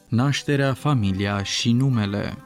Nașterea, familia și numele.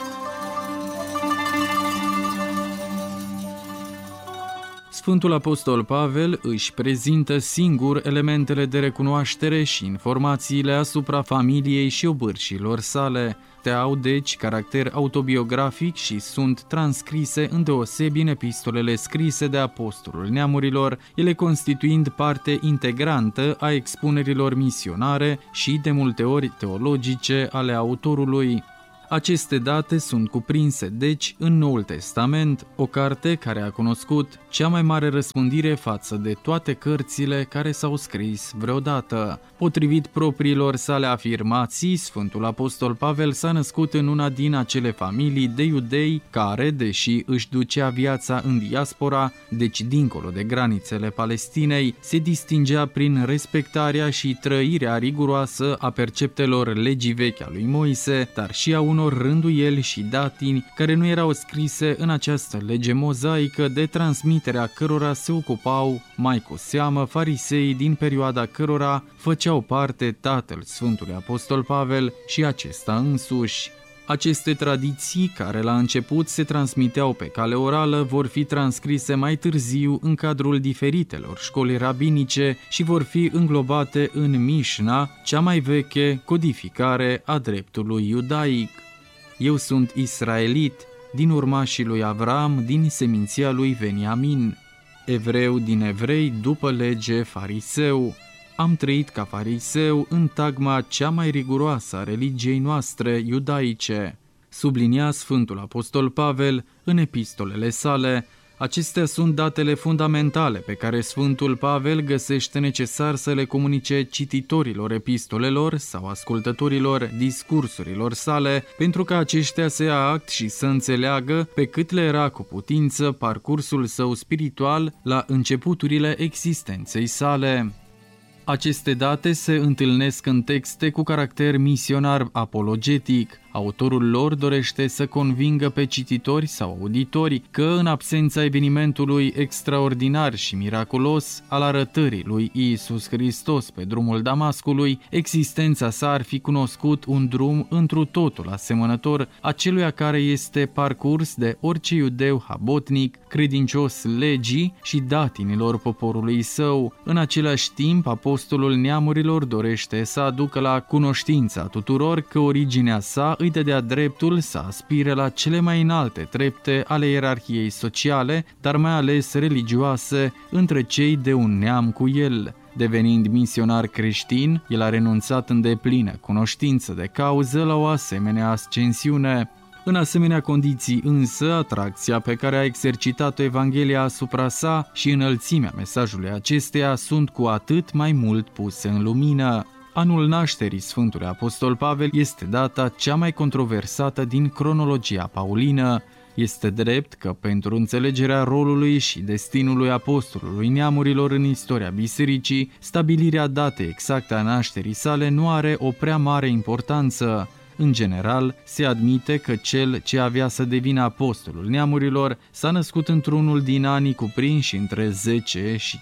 Sfântul Apostol Pavel își prezintă singur elementele de recunoaștere și informațiile asupra familiei și obârșilor sale. Au deci caracter autobiografic și sunt transcrise îndeosebi în epistolele scrise de apostolul neamurilor, ele constituind parte integrantă a expunerilor misionare și de multe ori teologice ale autorului. Aceste date sunt cuprinse, deci, în Noul Testament, o carte care a cunoscut cea mai mare răspândire față de toate cărțile care s-au scris vreodată. Potrivit propriilor sale afirmații, Sfântul Apostol Pavel s-a născut în una din acele familii de iudei care, deși își ducea viața în diaspora, deci dincolo de granițele Palestinei, se distingea prin respectarea și trăirea riguroasă a perceptelor legii vechi a lui Moise, dar și a unor rânduieli și datini care nu erau scrise în această lege mozaică, de transmiterea cărora se ocupau mai cu seamă fariseii din perioada cărora făceau parte tatăl Sfântului Apostol Pavel și acesta însuși. Aceste tradiții, care la început se transmiteau pe cale orală, vor fi transcrise mai târziu în cadrul diferitelor școli rabinice și vor fi înglobate în Mișna, cea mai veche codificare a dreptului iudaic. Eu sunt israelit, din urmașii lui Avram, din seminția lui Veniamin, evreu din evrei, după lege fariseu. Am trăit ca fariseu în tagma cea mai riguroasă a religiei noastre iudaice. Sublinia Sfântul Apostol Pavel în epistolele sale. Acestea sunt datele fundamentale pe care Sfântul Pavel găsește necesar să le comunice cititorilor epistolelor sau ascultătorilor discursurilor sale, pentru ca aceștia să ia act și să înțeleagă, pe cât le era cu putință, parcursul său spiritual la începuturile existenței sale. Aceste date se întâlnesc în texte cu caracter misionar apologetic. Autorul lor dorește să convingă pe cititori sau auditori că, în absența evenimentului extraordinar și miraculos al arătării lui Iisus Hristos pe drumul Damascului, existența sa ar fi cunoscut un drum întru totul asemănător aceluia care este parcurs de orice iudeu habotnic, credincios legii și datinilor poporului său. În același timp, apostolul neamurilor dorește să aducă la cunoștința tuturor că originea sa îi dădea dreptul să aspire la cele mai înalte trepte ale ierarhiei sociale, dar mai ales religioase, între cei de un neam cu el. Devenind misionar creștin, el a renunțat în deplină cunoștință de cauză la o asemenea ascensiune. În asemenea condiții însă, atracția pe care a exercitat-o Evanghelia asupra sa și înălțimea mesajului acesteia sunt cu atât mai mult puse în lumină. Anul nașterii Sfântului Apostol Pavel este data cea mai controversată din cronologia paulină. Este drept că pentru înțelegerea rolului și destinului apostolului neamurilor în istoria bisericii, stabilirea datei exacte a nașterii sale nu are o prea mare importanță. În general, se admite că cel ce avea să devină apostolul neamurilor s-a născut într-unul din anii cuprinși între 10 și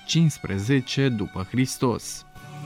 15 după Hristos.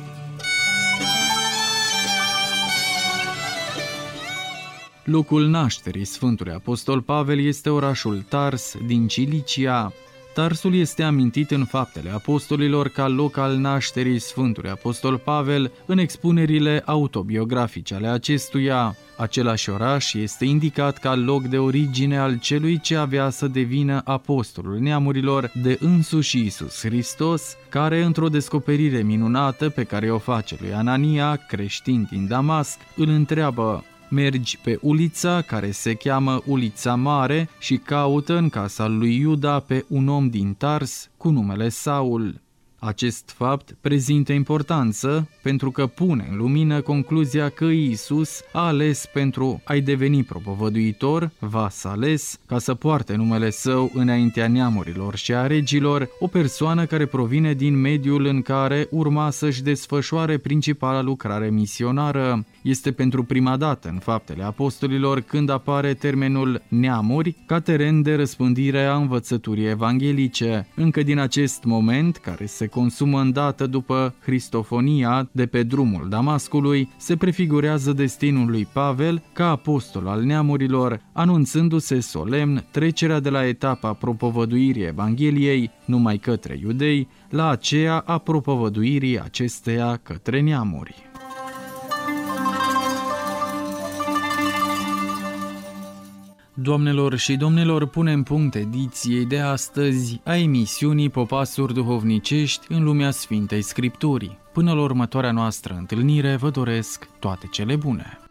Locul nașterii Sfântului Apostol Pavel este orașul Tars din Cilicia. Tarsul este amintit în Faptele Apostolilor ca loc al nașterii Sfântului Apostol Pavel în expunerile autobiografice ale acestuia. Același oraș este indicat ca loc de origine al celui ce avea să devină apostolul neamurilor de însuși Iisus Hristos, care, într-o descoperire minunată pe care o face lui Anania, creștin din Damasc, îl întreabă: mergi pe ulița care se cheamă Ulița Mare și caută în casa lui Iuda pe un om din Tars cu numele Saul. Acest fapt prezintă importanță pentru că pune în lumină concluzia că Iisus a ales pentru a-i deveni propovăduitor, vas ales, ca să poarte numele său înaintea neamurilor și a regilor, o persoană care provine din mediul în care urma să-și desfășoare principala lucrare misionară. Este pentru prima dată în Faptele Apostolilor când apare termenul neamuri ca teren de răspândire a învățăturii evanghelice. Încă din acest moment, care se consumă îndată după Cristofonia de pe drumul Damascului, se prefigurează destinul lui Pavel ca apostol al neamurilor, anunțându-se solemn trecerea de la etapa propovăduirii Evangheliei numai către iudei la aceea a propovăduirii acesteia către neamuri. Doamnelor și domnilor, punem punct ediției de astăzi a emisiunii Popasuri duhovnicești în lumea Sfintei Scripturii. Până la următoarea noastră întâlnire, vă doresc toate cele bune!